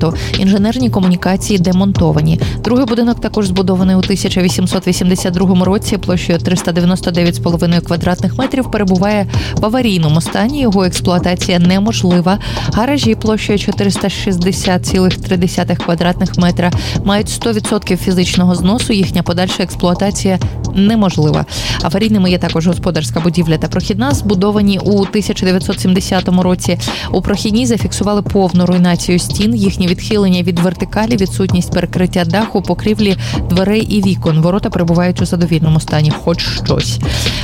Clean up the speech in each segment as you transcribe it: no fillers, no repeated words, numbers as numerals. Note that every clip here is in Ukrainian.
ремонту. Інженерні комунікації демонтовані. Другий будинок також збудований у 1882 році, площею 399,5 квадратних метрів, перебуває в аварійному стані, його експлуатація неможлива. Гаражі площею 460,3 квадратних метра мають 100% фізичного зносу, їхня подальша експлуатація неможлива. Аварійними є також господарська будівля та прохідна, збудовані у 1970 році. У прохідній зафіксували повну руйнацію стін, їхнє відхилення від вертикалі, відсутність перекриття даху, покрівлі, дверей і вікон. Ворота перебувають у задовільному стані, хоч щось.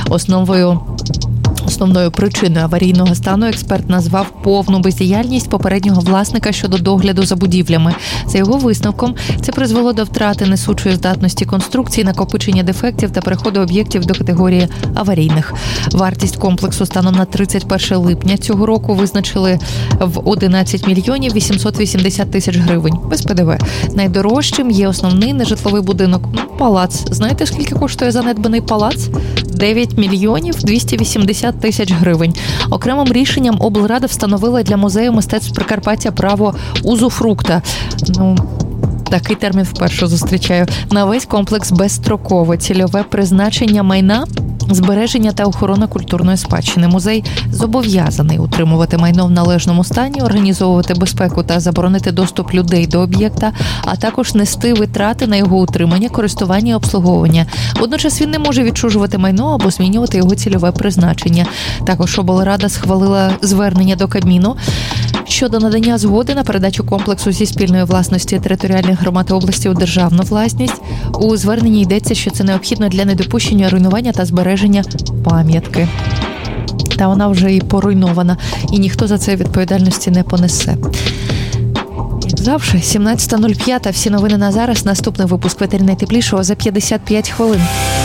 Основною причиною аварійного стану експерт назвав повну бездіяльність попереднього власника щодо догляду за будівлями. За його висновком, це призвело до втрати несучої здатності конструкції, накопичення дефектів та переходу об'єктів до категорії аварійних. Вартість комплексу станом на 31 липня цього року визначили в 11 мільйонів 880 тисяч гривень без ПДВ. Найдорожчим є основний нежитловий будинок – палац. Знаєте, скільки коштує занедбаний палац? 9 мільйонів 280 тисяч гривень. Окремим рішенням облрада встановила для музею мистецтв Прикарпаття право узуфрукта. Такий термін вперше зустрічаю. На весь комплекс безстрокове цільове призначення майна, збереження та охорона культурної спадщини. Музей зобов'язаний утримувати майно в належному стані, організовувати безпеку та заборонити доступ людей до об'єкта, а також нести витрати на його утримання, користування і обслуговування. Водночас він не може відчужувати майно або змінювати його цільове призначення. Також облрада схвалила звернення до Кабміну щодо надання згоди на передачу комплексу зі спільної власності територіальних громад області у державну власність. У зверненні йдеться, що це необхідно для недопущення руйнування та збереження пам'ятки. Та вона вже і поруйнована, і ніхто за це відповідальності не понесе. Як завжди, 17:05. Всі новини на зараз. Наступний випуск «Ветер найтеплішого» за 55 хвилин.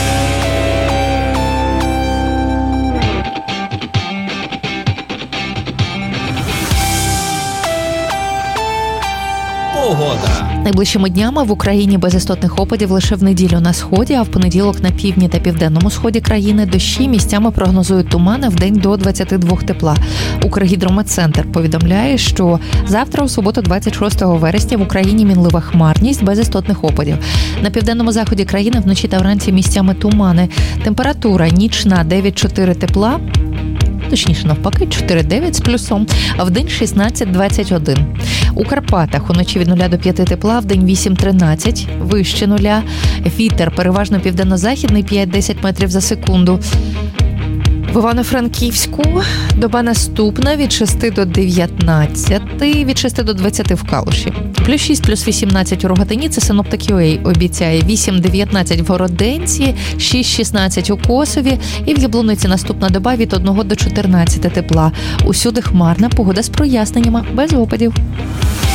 Погода. Найближчими днями в Україні без істотних опадів лише в неділю на сході, а в понеділок на півдні та південному сході країни дощі, місцями прогнозують тумани, вдень до 22 тепла. Укргідрометцентр повідомляє, що завтра, у суботу, 26 вересня, в Україні мінлива хмарність без істотних опадів. На південному заході країни вночі та вранці місцями тумани. Температура нічна 9-4 тепла. Точніше, навпаки, 4-9 з плюсом, а вдень 16-21. У Карпатах уночі від 0 до 5 тепла, вдень 8-13, вище нуля. Вітер переважно південно-західний 5-10 метрів за секунду. В Івано-Франківську доба наступна від 6 до 19, від 6 до 20 в Калуші. Плюс 6, плюс 18 у Рогатині, це синоптик.UA обіцяє. 8-19 в Городенці, 6-16 у Косові і в Яблуниці наступна доба від 1 до 14 тепла. Усюди хмарна, погода з проясненнями, без опадів.